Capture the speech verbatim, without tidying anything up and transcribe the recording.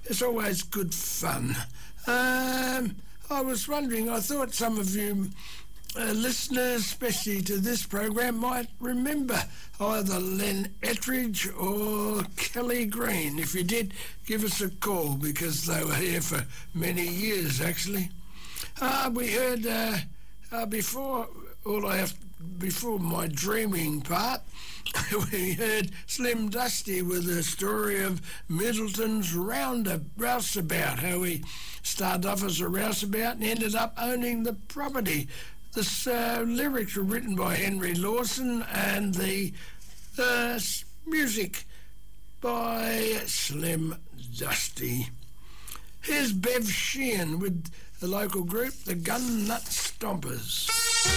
it's always good fun. Um, I was wondering, I thought some of you uh, listeners, especially to this program, might remember either Len Ettridge or Kelly Green. If you did, give us a call, because they were here for many years, actually. Uh, we heard uh, uh, before all I have before my dreaming part, we heard Slim Dusty with a story of Middleton's roundabout, rouseabout, how he started off as a rouseabout and ended up owning the property. The uh, lyrics were written by Henry Lawson and the uh, music by Slim Dusty. Here's Bev Sheehan with the local group, the Gun Nut Stompers.